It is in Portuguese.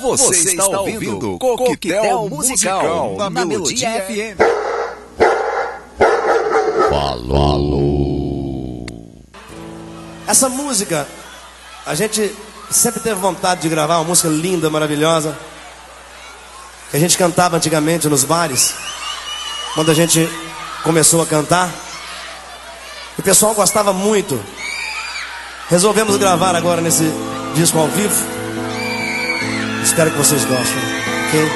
Você está ouvindo Coquetel Musical na Melodia FM. Falou. Essa música, a gente sempre teve vontade de gravar, uma música linda, maravilhosa, que a gente cantava antigamente nos bares, quando a gente começou a cantar. O pessoal gostava muito. Resolvemos gravar agora nesse disco ao vivo. Espero que vocês gostem, ok?